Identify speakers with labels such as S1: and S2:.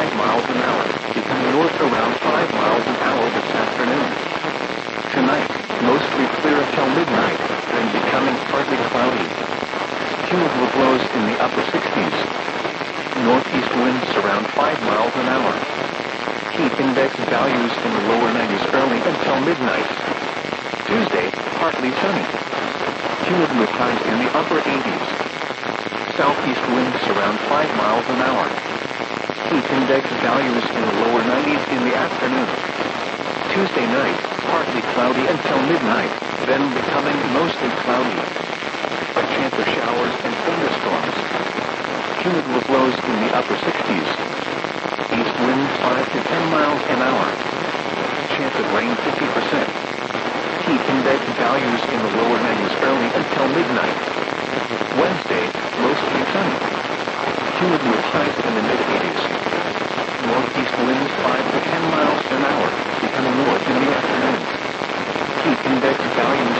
S1: 5 miles an hour, becoming north around 5 miles an hour this afternoon. Tonight, mostly clear until midnight, then becoming partly cloudy. Cumulative lows in the upper 60s. Northeast winds around 5 miles an hour. Heat index values in the lower 90s early until midnight. Tuesday, partly sunny. Cumulative highs in the upper 80s. Southeast winds around 5 miles an hour. Heat index values in the lower 90s in the afternoon. Tuesday night, partly cloudy until midnight, then becoming mostly cloudy. A chance of showers and thunderstorms. Cumulative lows in the upper 60s. East winds 5 to 10 miles an hour. Chance of rain 50%. Heat index values in the lower 90s early until midnight. Wednesday, mostly sunny. Cumulative highs in the mid-80s. Northeast winds 5 to 10 miles an hour, becoming north in the afternoon. Heat index values